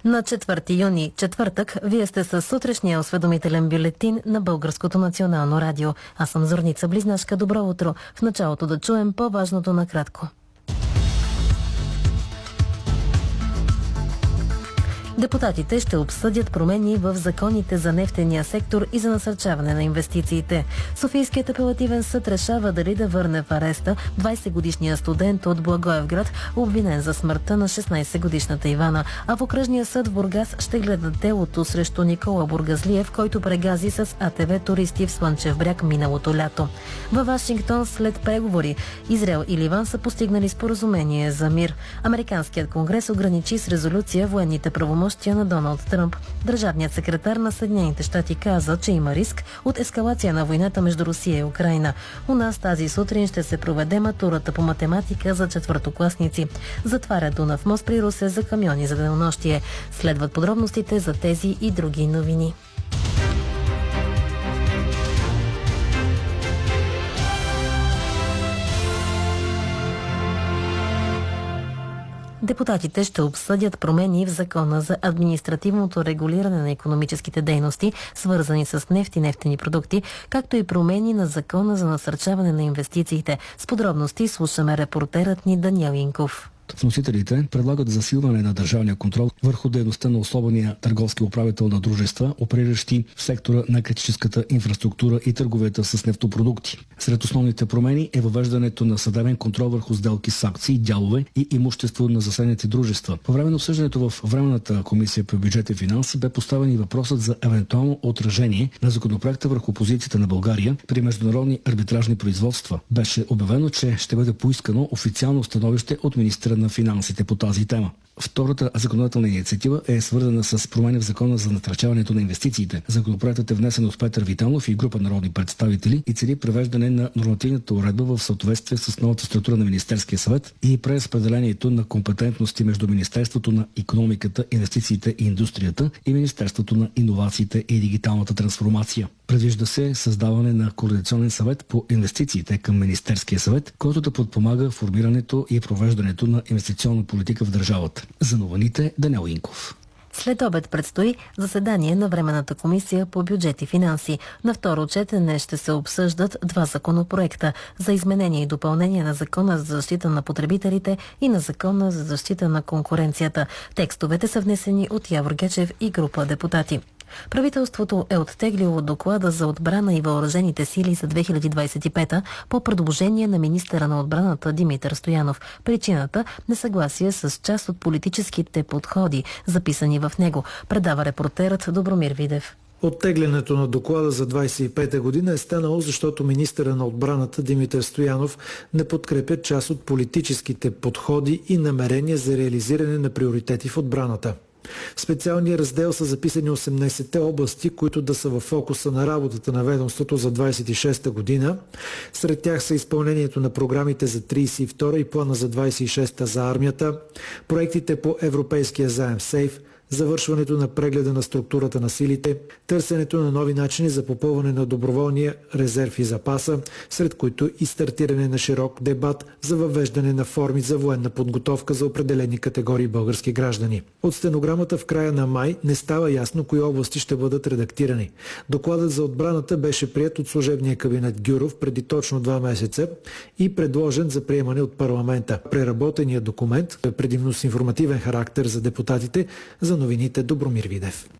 На 4 юни, четвъртък, вие сте с сутрешния осведомителен бюлетин на Българското национално радио. Аз съм Зорница Близнашка. Добро утро. В началото да чуем по-важното накратко. Депутатите ще обсъдят промени в законите за нефтения сектор и за насърчаване на инвестициите. Софийският апелативен съд решава дали да върне в ареста 20-годишния студент от Благоевград, обвинен за смъртта на 16-годишната Ивана. А в окръжния съд в Бургас ще гледат делото срещу Никола Бургазлиев, който прегази с АТВ туристи в Слънчев бряг миналото лято. Във Вашингтон след преговори Израел и Ливан са постигнали споразумение за мир. Американският конгрес ограничи с резолюция военните правомощия на Доналд Тръмп. Държавният секретар на Съединените щати каза, че има риск от ескалация на войната между Русия и Украйна. У нас тази сутрин ще се проведе матурата по математика за четвъртокласници. Затваря Дунав мост при Русе за камиони за денонощие. Следват подробностите за тези и други новини. Депутатите ще обсъдят промени в Закона за административното регулиране на икономическите дейности, свързани с нефт и нефтени продукти, както и промени на Закона за насърчаване на инвестициите. С подробности слушаме репортерът ни Даниел Инков. Вносителите предлагат засилване на държавния контрол върху дейността на особения търговски управител на дружества, опериращи в сектора на критическата инфраструктура и търговията с нефтопродукти. Сред основните промени е въвеждането на съдебен контрол върху сделки с акции, дялове и имущество на засегнати дружества. По време на обсъждането в Временната комисия по бюджет и финанси бе поставен и въпросът за евентуално отражение на законопроекта върху позицията на България при международни арбитражни производства. Беше обявено, че ще бъде поискано официално становище от министъра на финансите по тази тема. Втората законодателна инициатива е свързана с промени в Закона за насърчаването на инвестициите. Законопроектът е внесен от Петър Витанов и група народни представители и цели превеждане на нормативната уредба в съответствие с новата структура на Министерския съвет и преразпределението на компетентности между Министерството на икономиката, инвестициите и индустрията и Министерството на иновациите и дигиталната трансформация. Предвижда се създаване на координационен съвет по инвестициите към Министерския съвет, който да подпомага формирането и провеждането на инвестиционна политика в държавата. За новините Даниел Инков. След обед предстои заседание на Временната комисия по бюджет и финанси. На второ четене ще се обсъждат два законопроекта за изменение и допълнение на Закона за защита на потребителите и на Закона за защита на конкуренцията. Текстовете са внесени от Явор Гечев и група депутати. Правителството е оттеглило доклада за отбрана и въоръжените сили за 2025 по предложение на министъра на отбраната Димитър Стоянов. Причината – несъгласие с част от политическите подходи, записани в него, предава репортерът Добромир Видев. Оттеглянето на доклада за 25-та година е станало, защото министъра на отбраната Димитър Стоянов не подкрепя част от политическите подходи и намерения за реализиране на приоритети в отбраната. В специалния раздел са записани 18-те области, които да са в фокуса на работата на ведомството за 26-та година. Сред тях са изпълнението на програмите за 32-та и плана за 26-та за армията, проектите по европейския заем СЕЙФ, завършването на прегледа на структурата на силите, търсенето на нови начини за попълване на доброволния резерв и запаса, сред които и стартиране на широк дебат за въвеждане на форми за военна подготовка за определени категории български граждани. От стенограмата в края на май не става ясно кои области ще бъдат редактирани. Докладът за отбраната беше приет от служебния кабинет Гюров преди точно 2 месеца и предложен за приемане от парламента. Преработеният документ е предимно с информативен характер за депутатите. За новините Добромир Видев.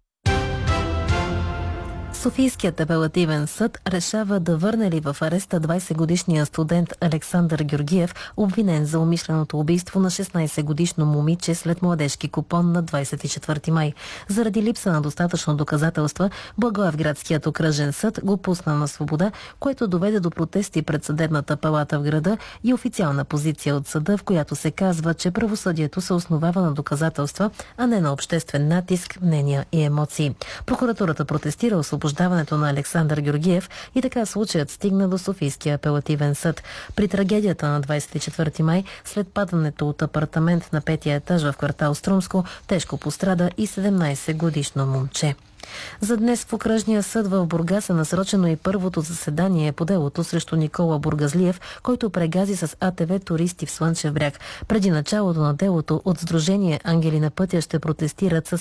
Софийският апелативен съд решава да върне ли в ареста 20-годишния студент Александър Георгиев, обвинен за умишленото убийство на 16-годишно момиче след младежки купон на 24 май. Заради липса на достатъчно доказателства, Благоевградският окръжен съд го пусна на свобода, което доведе до протести пред съдебната палата в града и официална позиция от съда, в която се казва, че правосъдието се основава на доказателства, а не на обществен натиск, мнения и емоции. Прокуратурата протестира освобождаването на Александър Георгиев и така случаят стигна до Софийския апелативен съд. При трагедията на 24 май, след падането от апартамент на 5-я етаж в квартал Струмско, тежко пострада и 17-годишно момче. За днес в окръжния съд в Бургас е насрочено и първото заседание по делото срещу Никола Бургазлиев, който прегази с АТВ туристи в Слънчев бряг. Преди началото на делото от Сдружение Ангели на пътя ще протестират с